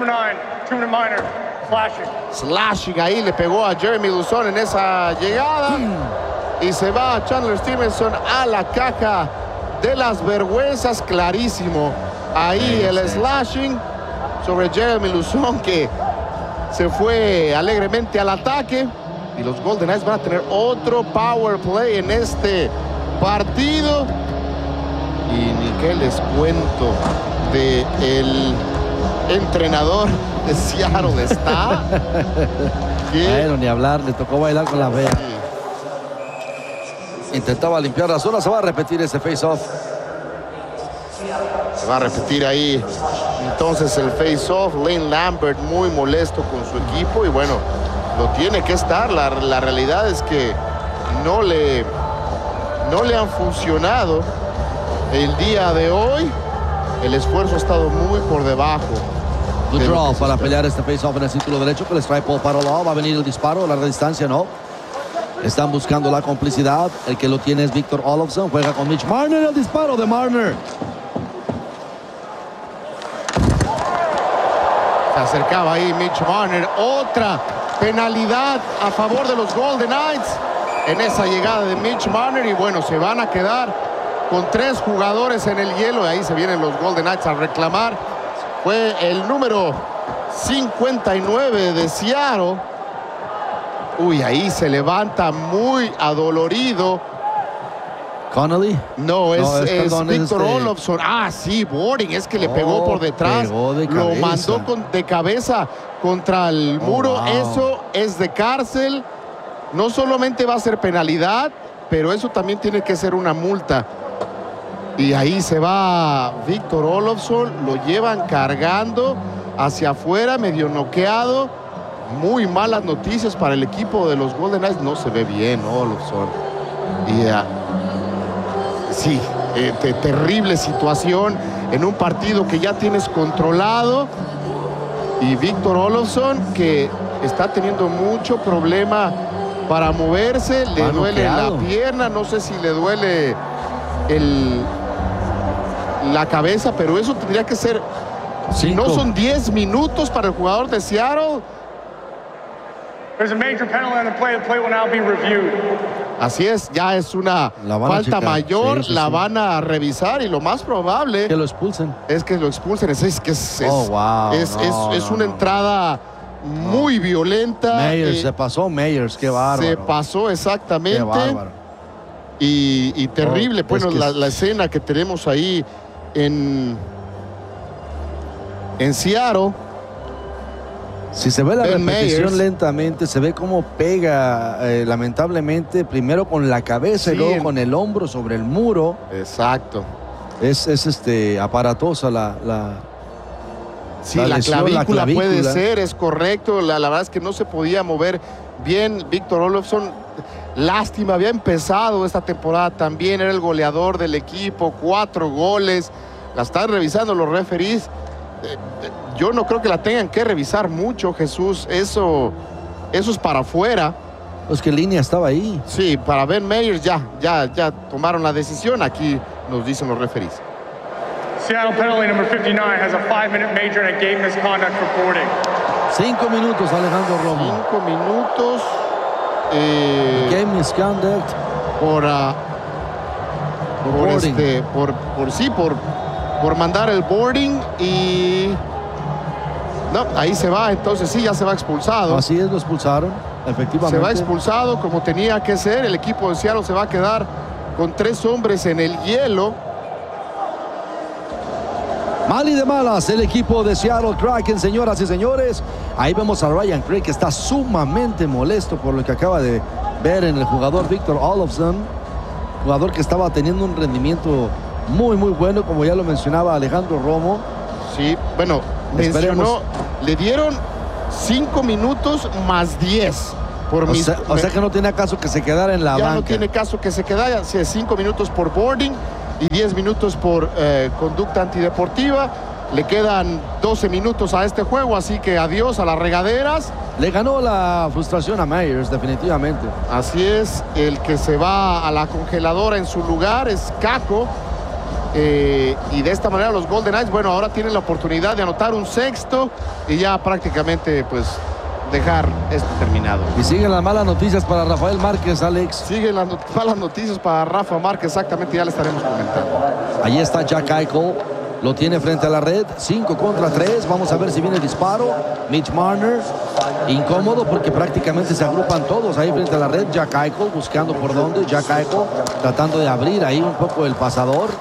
Slashing ahí, le pegó a Jeremy Lauzon en esa llegada. Y se va Chandler Stephenson a la caja de las vergüenzas, clarísimo. Ahí el slashing sobre Jeremy Lauzon, que se fue alegremente al ataque. Y los Golden Knights van a tener otro power play en este partido. Y ni qué les cuento de el entrenador de Seattle está. Bueno, ni hablar, le tocó bailar con la vea. Intentaba limpiar la zona, se va a repetir ese face-off. Se va a repetir ahí entonces el face-off. Lane Lambert muy molesto con su equipo y bueno, lo tiene que estar. La realidad es que no le han funcionado el día de hoy. El esfuerzo ha estado muy por debajo. Good draw para pelear este face-off en el círculo derecho con el strike Paul Parolo. Va a venir el disparo a larga distancia, no. Están buscando la complicidad. El que lo tiene es Victor Olofsson. Juega con Mitch Marner. El disparo de Marner. Se acercaba ahí Mitch Marner. Otra penalidad a favor de los Golden Knights en esa llegada de Mitch Marner. Y bueno, se van a quedar con 3 jugadores en el hielo. Y ahí se vienen los Golden Knights a reclamar. Fue el número 59 de Seattle. Uy, ahí se levanta muy adolorido. ¿Connolly? No, es Victor Olofsson. Ah, sí, Boarding. Es que le pegó por detrás. Lo mandó de cabeza contra el muro. Wow. Eso es de cárcel. No solamente va a ser penalidad, pero eso también tiene que ser una multa. Y ahí se va Victor Olofsson. Lo llevan cargando hacia afuera, medio noqueado. Muy malas noticias para el equipo de los Golden Knights. No se ve bien, Olofsson. Y sí, terrible situación en un partido que ya tienes controlado. Y Victor Olofsson, que está teniendo mucho problema para moverse. Le duele la pierna, no sé si le duele la cabeza, pero eso tendría que ser, si no son 10 minutos para el jugador de Seattle. There's a major penalty on the play. The play will now be reviewed. Así es, ya es una falta mayor, sí, la van a revisar y lo más probable que lo expulsen. Es que lo expulsen. Es una entrada muy violenta. Meyers, se pasó Meyers, qué bárbaro. Se pasó exactamente. Qué bárbaro. Y terrible, bueno, la escena que tenemos ahí en Seattle. Si se ve la Ben repetición Meyers lentamente, se ve cómo pega lamentablemente, primero con la cabeza y luego con el hombro sobre el muro. Exacto. Es aparatosa la lesión, clavícula puede ser, es correcto. La verdad es que no se podía mover bien Victor Olofsson. Lástima, había empezado esta temporada también, era el goleador del equipo, 4 goles. La están revisando los referees. Yo no creo que la tengan que revisar mucho, Jesús. Eso es para afuera. Pues que línea estaba ahí. Sí, para Ben Meyers ya tomaron la decisión. Aquí nos dicen los referees. Seattle penalty number 59 has a 5-minute major and a game misconduct for boarding. 5 minutos, Alejandro Romo. 5 minutos. Game misconduct. Por mandar el boarding y no, ahí se va, entonces sí, ya se va expulsado. Así es, lo expulsaron, efectivamente. Se va expulsado como tenía que ser. El equipo de Seattle se va a quedar con 3 hombres en el hielo. Mal y de malas el equipo de Seattle Kraken, señoras y señores. Ahí vemos a Ryan Craig, que está sumamente molesto por lo que acaba de ver en el jugador Victor Olofsson, jugador que estaba teniendo un rendimiento muy bueno, como ya lo mencionaba Alejandro Romo. Sí, bueno, mencionó, le dieron 5 minutos más 10. O sea que no tiene caso que se quedara en la banca. No tiene caso que se quedara, 5 minutos por boarding y 10 minutos por conducta antideportiva. Le quedan 12 minutos a este juego, así que adiós a las regaderas. Le ganó la frustración a Myers, definitivamente. Así es, el que se va a la congeladora en su lugar es Kakko. Y de esta manera los Golden Knights, bueno, ahora tienen la oportunidad de anotar un sexto y ya prácticamente pues dejar esto terminado. Y siguen las malas noticias para Rafael Márquez, Alex. Siguen las malas noticias para Rafa Márquez, exactamente, ya le estaremos comentando. Ahí está Jack Eichel, lo tiene frente a la red, 5 contra 3, vamos a ver si viene el disparo. Mitch Marner, incómodo porque prácticamente se agrupan todos ahí frente a la red. Jack Eichel buscando por dónde, Jack Eichel tratando de abrir ahí un poco el pasador.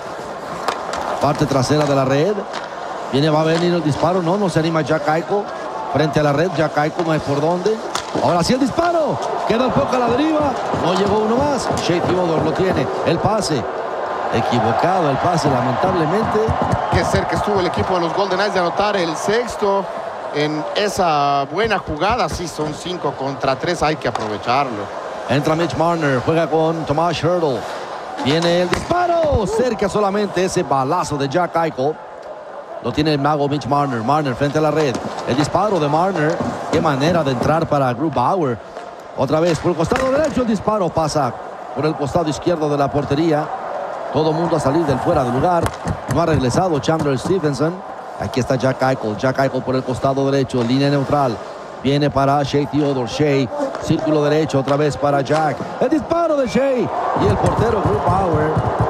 Parte trasera de la red, va a venir el disparo, no se anima Jack Eichel. Frente a la red, Jack Eichel no hay por dónde. Ahora sí el disparo. Queda un poco a la deriva. No llegó uno más. Shea Theodore lo tiene. El pase. Equivocado el pase, lamentablemente. Qué cerca estuvo el equipo de los Golden Knights de anotar el sexto en esa buena jugada. Sí, son 5 contra 3. Hay que aprovecharlo. Entra Mitch Marner. Juega con Tomas Hertl. Viene el disparo. Cerca solamente ese balazo de Jack Eichel. Lo tiene el mago Mitch Marner. Marner frente a la red. El disparo de Marner. Qué manera de entrar para Grubauer. Otra vez por el costado derecho. El disparo pasa por el costado izquierdo de la portería. Todo mundo a salir del fuera de lugar. No ha regresado Chandler Stephenson. Aquí está Jack Eichel. Jack Eichel por el costado derecho. Línea neutral. Viene para Shea Theodore. Shea. Círculo derecho otra vez para Jack. El disparo de Shea. Y el portero Grubauer,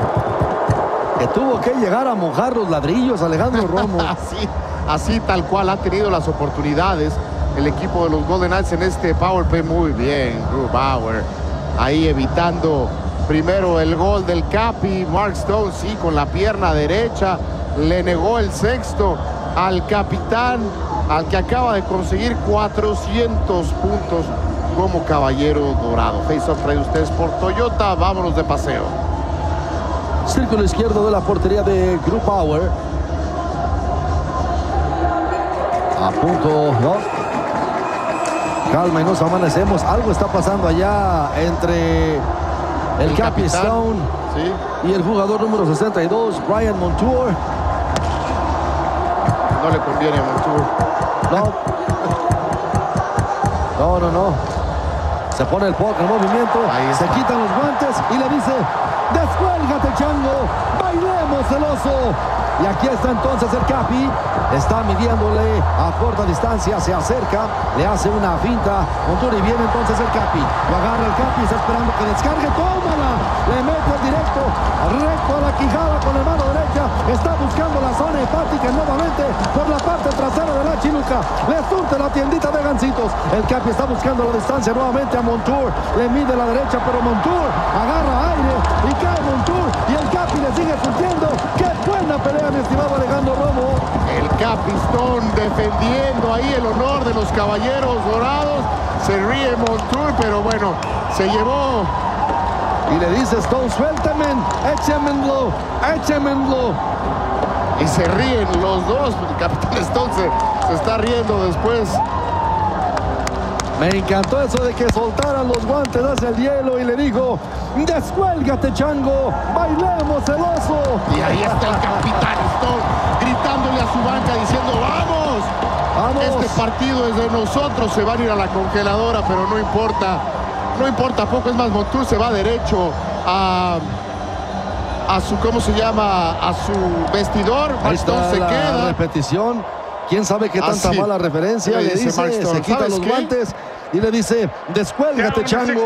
que tuvo que llegar a mojar los ladrillos, Alejandro Romo. así tal cual han tenido las oportunidades el equipo de los Golden Knights en este power play. Muy bien, Grubauer ahí evitando primero el gol del Capi. Mark Stone, sí, con la pierna derecha le negó el sexto al capitán, al que acaba de conseguir 400 puntos como caballero dorado. Face-off trae ustedes por Toyota. Vámonos de paseo. Círculo izquierdo de la portería de Grubauer. A punto, ¿no? Calma y nos amanecemos. Algo está pasando allá entre el Capi Stone, sí, y el jugador número 62, Bryan Montour. No le conviene a Montour. No. Se pone el puck en movimiento. Se quitan los guantes y le dice: descuélgate, chango, bailemos el oso. Y aquí está entonces el Capi. Está midiéndole a corta distancia, se acerca, le hace una finta Montour y viene entonces el Capi. Lo agarra el Capi, está esperando que descargue, tómala, le mete directo, recto a la quijada con la mano derecha. Está buscando la zona hepática nuevamente por la parte trasera de la chiluca. Le surte la tiendita de gancitos. El Capi está buscando la distancia nuevamente a Montour. Le mide la derecha, pero Montour agarra aire y cae Montour. Y el Capi le sigue surtiendo. ¡Qué buena pelea, mi estimado Alejandro Romo! El Capi Stone defendiendo ahí el honor de los caballeros dorados. Se ríe Montour, pero bueno, se llevó. Y le dice Stone: suéltame, échemelo. Y se ríen los dos. El capitán Stone se está riendo después. Me encantó eso de que soltaran los guantes hacia el hielo y le dijo: descuélgate, chango, bailemos el oso. Y ahí está el capitán Stone gritándole a su banca diciendo: ¡vamos! Este partido es de nosotros. Se van a ir a la congeladora, pero no importa poco. Es más, Montour se va derecho a su, ¿cómo se llama? A su vestidor. Ahí está se la queda. Repetición. ¿Quién sabe qué tanta mala referencia? Le dice, se quita los guantes y le dice: descuélgate, chango.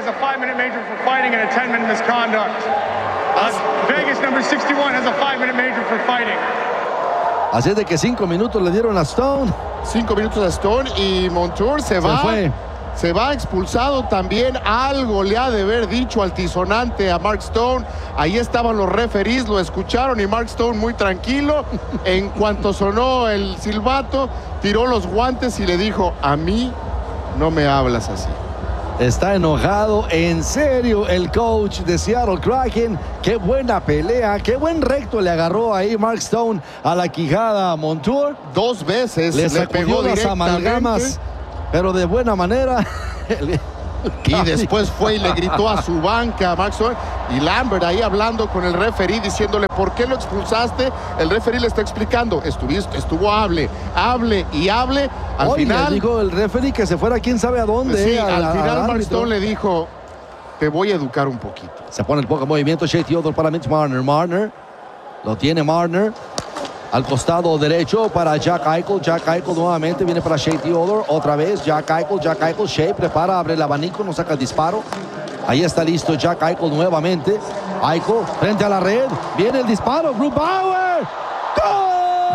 Así es de que 5 minutos le dieron a Stone. 5 minutos a Stone y Montour se va. se va expulsado también. Algo le ha de haber dicho altisonante a Mark Stone. Ahí estaban los referees, lo escucharon y Mark Stone muy tranquilo. En cuanto sonó el silbato, tiró los guantes y le dijo: a mí no me hablas así. Está enojado, en serio, el coach de Seattle Kraken. Qué buena pelea, qué buen recto le agarró ahí Mark Stone a la quijada a Montour. 2 veces le pegó las amalgamas, pero de buena manera. Y después fue y le gritó a su banca a Mark Stone. Y Lambert ahí hablando con el referee, diciéndole: ¿por qué lo expulsaste? El referee le está explicando: estuvo hable. Al final dijo el referee que se fuera quién sabe a dónde. Sí, al final Mark Stone le dijo: te voy a educar un poquito. Se pone el poco movimiento. Shea Theodore para Mitch Marner. Marner lo tiene. Marner al costado derecho para Jack Eichel. Jack Eichel nuevamente viene para Shea Theodore. Otra vez Jack Eichel. Shea prepara, abre el abanico, no saca el disparo. Ahí está listo Jack Eichel nuevamente. Eichel frente a la red. Viene el disparo. Grubauer. ¡Gol!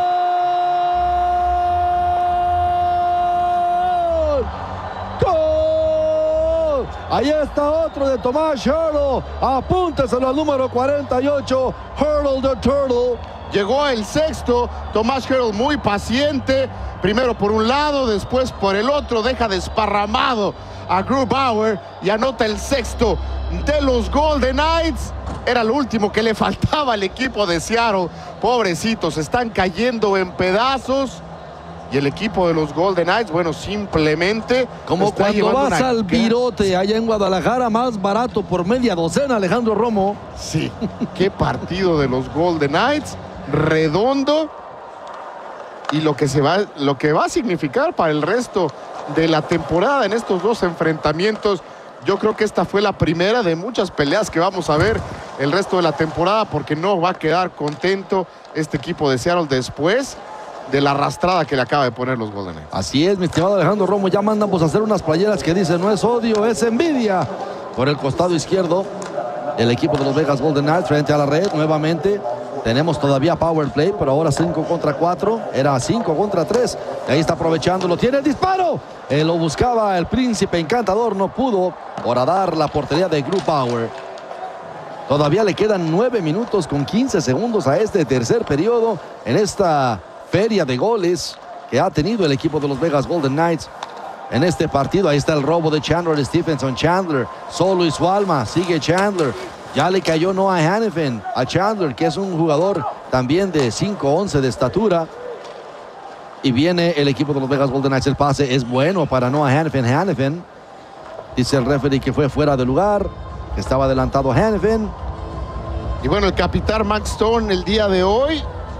¡Gol! Ahí está otro de Tomas Hertl. Apúntaselo al número 48. Hertl the Turtle. Llegó el sexto. Tomas Hertl muy paciente. Primero por un lado, después por el otro. Deja desparramado a Grubauer y anota el sexto de los Golden Knights. Era lo último que le faltaba al equipo de Seattle. Pobrecitos, están cayendo en pedazos. Y el equipo de los Golden Knights, bueno, simplemente como está cuando vas al Virote allá en Guadalajara, más barato por media docena, Alejandro Romo. Sí, qué partido de los Golden Knights, redondo. Y lo que va a significar para el resto de la temporada en estos 2 enfrentamientos. Yo creo que esta fue la primera de muchas peleas que vamos a ver el resto de la temporada, porque no va a quedar contento este equipo de Seattle después de la arrastrada que le acaba de poner los Golden Knights. Así es, mi estimado Alejandro Romo. Ya mandamos a hacer unas playeras que dicen: no es odio, es envidia. Por el costado izquierdo, el equipo de los Vegas Golden Knights frente a la red nuevamente. Tenemos todavía power play, pero ahora 5 contra 4. Era 5 contra 3. Ahí está aprovechando, lo tiene el disparo. Lo buscaba el príncipe encantador, no pudo horadar la portería de Grubauer. Todavía le quedan 9 minutos con 15 segundos a este tercer periodo en esta feria de goles que ha tenido el equipo de los Vegas Golden Knights en este partido. Ahí está el robo de Chandler Stephenson. Chandler solo y su alma. Sigue Chandler. Ya le cayó Noah Hanifin a Chandler, que es un jugador también de 5'11" de estatura. Y viene el equipo de los Vegas Golden Knights. El pase es bueno para Noah Hanifin. Hanifin, dice el referee que fue fuera de lugar, que estaba adelantado Hanifin. Y bueno, el capitán Mark Stone el día de hoy,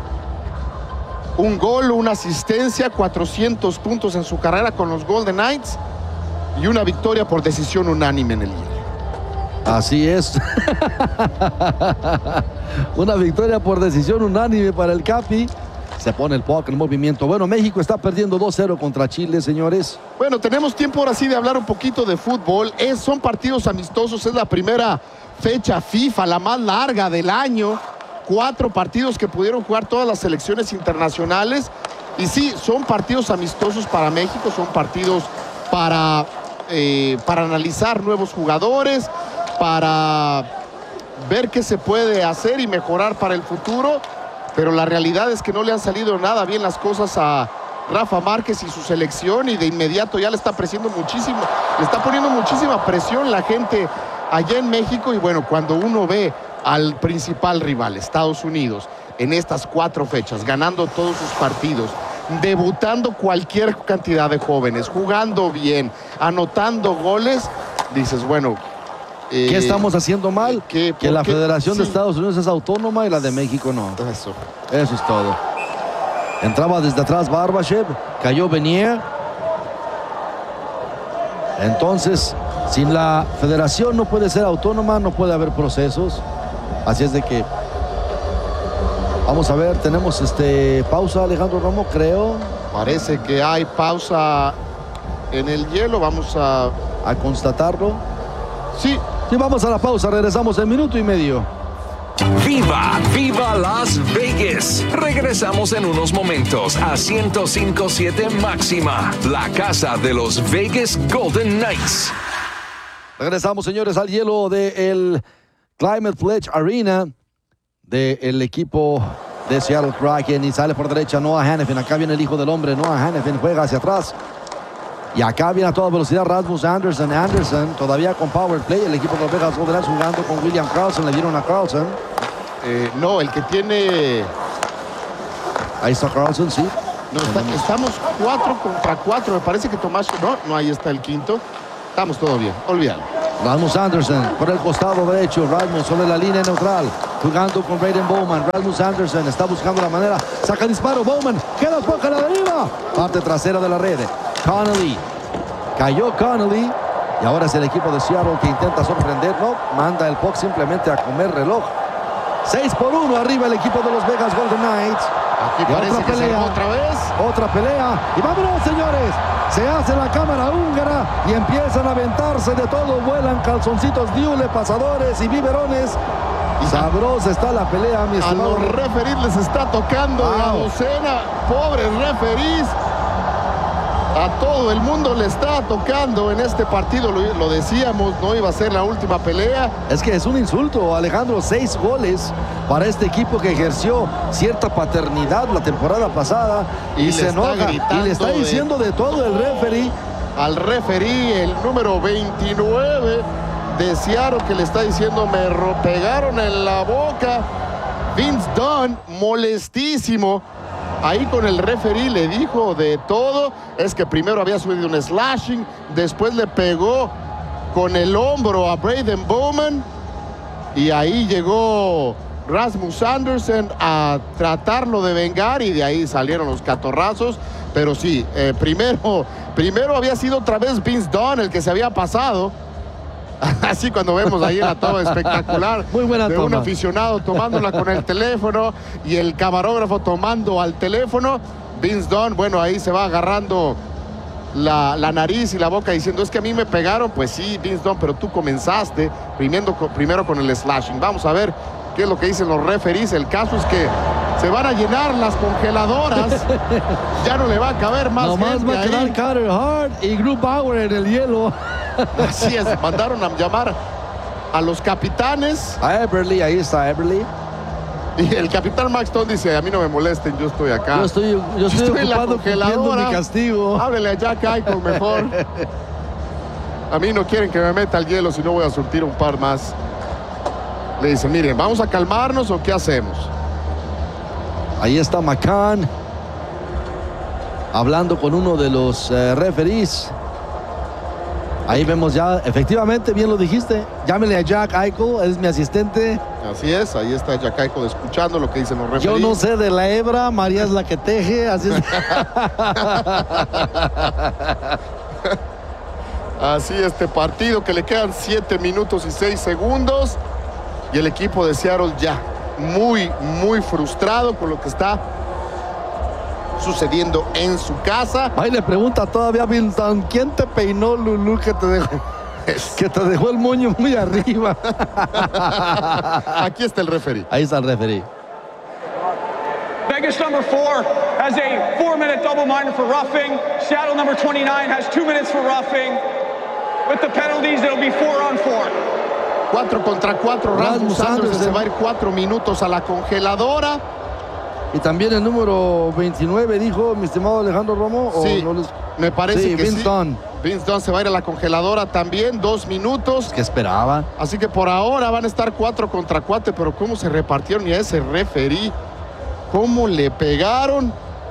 un gol, una asistencia, 400 puntos en su carrera con los Golden Knights y una victoria por decisión unánime en el día. Así es. Una victoria por decisión unánime para el Capi. Se pone el puck en movimiento. Bueno, México está perdiendo 2-0 contra Chile, señores. Bueno, tenemos tiempo ahora sí de hablar un poquito de fútbol. Son partidos amistosos, es la primera fecha FIFA, la más larga del año. 4 partidos que pudieron jugar todas las selecciones internacionales. Y sí, son partidos amistosos para México, son partidos para analizar nuevos jugadores, para ver qué se puede hacer y mejorar para el futuro. Pero la realidad es que no le han salido nada bien las cosas a Rafa Márquez y su selección, y de inmediato ya le está poniendo muchísima presión la gente allá en México. Y bueno, cuando uno ve al principal rival, Estados Unidos, en estas 4 fechas, ganando todos sus partidos, debutando cualquier cantidad de jóvenes, jugando bien, anotando goles, dices, bueno, ¿qué estamos haciendo mal? Que la Federación de Estados Unidos es autónoma y la de México no. Eso es todo. Entraba desde atrás Barbashev, cayó Benier. Entonces, sin la Federación no puede ser autónoma, no puede haber procesos. Así es de que vamos a ver, tenemos pausa, Alejandro Romo, creo. Parece que hay pausa en el hielo, vamos a constatarlo. Sí, vamos a la pausa, regresamos en minuto y medio. ¡Viva! ¡Viva Las Vegas! Regresamos en unos momentos a 105.7 Máxima, la casa de los Vegas Golden Knights. Regresamos, señores, al hielo del Climate Pledge Arena del equipo de Seattle Kraken, y sale por derecha Noah Hanifin. Acá viene el hijo del hombre, Noah Hanifin, juega hacia atrás. Y acá viene a toda velocidad Rasmus Andersson. Andersson todavía con power play. El equipo de los Vegas Golden Knights jugando con William Karlsson. Le dieron a Karlsson. No, el que tiene... Ahí está Karlsson, sí. No, estamos 4 contra 4. Me parece que Tomás... No, ahí está el quinto. Estamos todo bien, olvídalo. Rasmus Andersson por el costado derecho. Rasmus sobre la línea neutral, jugando con Braden Bowman. Rasmus Andersson está buscando la manera. Saca el disparo, Bowman. Queda poca a la deriva. Parte trasera de la red. Connolly. Cayó Connolly. Y ahora es el equipo de Seattle que intenta sorprenderlo. Manda el puck simplemente a comer reloj. 6-1 arriba el equipo de los Vegas Golden Knights. Aquí parece que se va otra vez. Otra pelea. Y vámonos, señores. Se hace la cámara húngara y empiezan a aventarse de todo. Vuelan calzoncitos, diule, pasadores y biberones. Sabrosa está la pelea, mi estimado. A los referís les está tocando la docena. Pobres referís. A todo el mundo le está tocando en este partido. Lo decíamos, no iba a ser la última pelea. Es que es un insulto, Alejandro. 6 goles para este equipo que ejerció cierta paternidad la temporada pasada. Y se enoja y le está diciendo de todo el referee. Al referee, el número 29 de Seattle, que le está diciendo: me pegaron en la boca. Vince Dunn, molestísimo. Ahí con el referee le dijo de todo. Es que primero había subido un slashing, después le pegó con el hombro a Braden Bowman. Y ahí llegó Rasmus Andersson a tratarlo de vengar y de ahí salieron los catorrazos. Pero sí, primero había sido otra vez Vince Dunn el que se había pasado. Así cuando vemos ahí la toma espectacular. Muy buena de toma. Un aficionado tomándola con el teléfono y el camarógrafo tomando al teléfono. Vince Dunn, bueno, ahí se va agarrando la nariz y la boca diciendo: es que a mí me pegaron. Pues sí, Vince Dunn, pero tú comenzaste primero con el slashing. Vamos a ver qué es lo que dicen los referees. El caso es que se van a llenar las congeladoras. Ya no le va a caber más Nomás gente va a quedar ahí. Carter Hart y Grubauer en el hielo. Así es, mandaron a llamar a los capitanes. A Eberle, ahí está Eberle. Y el capitán Max Stone dice: a mí no me molesten, yo estoy acá. Yo estoy en la ocupado cumpliendo congeladora. mi castigo. Háblele a Jack Eichel mejor. A mí no quieren que me meta al hielo, si no voy a surtir un par más. Le dicen: miren, ¿vamos a calmarnos o qué hacemos? Ahí está McCann hablando con uno de los referees. Ahí vemos ya, efectivamente, bien lo dijiste. Llámele a Jack Eichel, es mi asistente. Así es, ahí está Jack Eichel escuchando lo que dicen los referees. Yo no sé de la hebra, María es la que teje, así es. Así este partido, que le quedan 7 minutos y 6 segundos. Y el equipo de Seattle ya muy, muy frustrado con lo que está sucediendo en su casa. Ahí le pregunta todavía a Vincent: ¿quién te peinó, Lulú, que te dejó el moño muy arriba? Aquí está el referee. Ahí está el referee. Vegas number 4 has a 4-minute double minor for roughing. Seattle number 29 has 2 minutes for roughing. With the penalties, it'll be 4-on-4. 4 contra 4. Rasmus Andersson se va a ir 4 minutos a la congeladora. Y también el número 29, dijo mi estimado Alejandro Romo. Sí, me parece que Vince Dunn. Vince Dunn se va a ir a la congeladora también, 2 minutos. ¿Qué esperaba? Así que por ahora van a estar 4 contra 4, pero cómo se repartieron, y a ese referí, cómo le pegaron.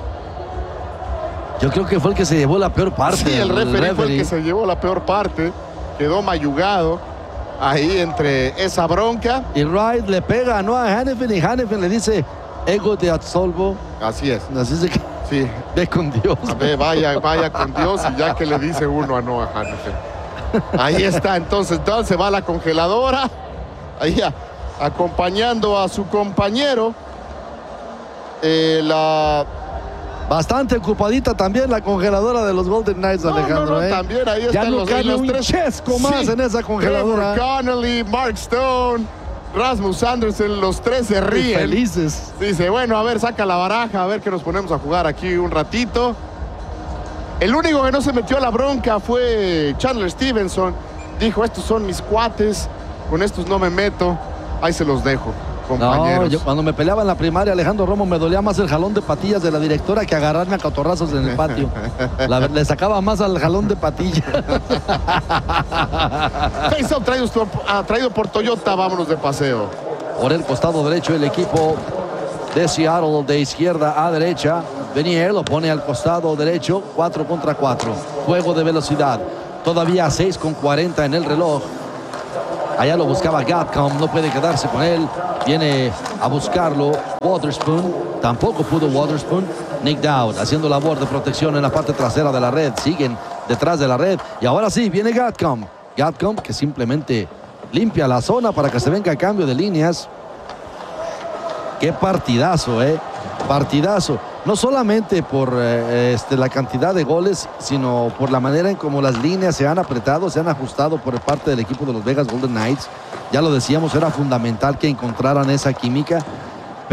Yo creo que fue el que se llevó la peor parte. Sí, el referí fue el que se llevó la peor parte. Quedó mayugado ahí entre esa bronca. Y Wright le pega a Noah Hanifin y Hanifin le dice: ego te absolvo. Así es. Así es que sí. Ve con Dios. Vaya con Dios, y ya que le dice uno a Noah Hanifin. Ahí está, entonces Dunn se va a la congeladora. Ahí acompañando a su compañero. Bastante ocupadita también la congeladora de los Golden Knights, Alejandro. También ahí están ya no cabe los un tres. chesco más en esa congeladora. Trevor Connolly, Mark Stone. Rasmus Andersen, los tres se ríen. Felices. Dice, bueno, a ver, saca la baraja, a ver que nos ponemos a jugar aquí un ratito. El único que no se metió a la bronca fue Chandler Stevenson. Dijo, estos son mis cuates, con estos no me meto. Ahí se los dejo, compañeros. No, yo cuando me peleaba en la primaria, Alejandro Romo, me dolía más el jalón de patillas de la directora que agarrarme a catorrazos en el patio. Le sacaba más al jalón de patilla. Face-off traído por Toyota, vámonos de paseo. Por el costado derecho el equipo de Seattle, de izquierda a derecha. Venier lo pone al costado derecho, 4 contra 4. Juego de velocidad. Todavía 6:40 en el reloj. Allá lo buscaba Gatcom, no puede quedarse con él. Viene a buscarlo Waterspoon. Tampoco pudo Waterspoon. Nick Dowd haciendo labor de protección en la parte trasera de la red. Siguen detrás de la red. Y ahora sí, viene Gatcom. Gatcom que simplemente limpia la zona para que se venga a cambio de líneas. Qué partidazo, partidazo. No solamente por la cantidad de goles, sino por la manera en cómo las líneas se han apretado, se han ajustado por parte del equipo de los Vegas Golden Knights. Ya lo decíamos, era fundamental que encontraran esa química.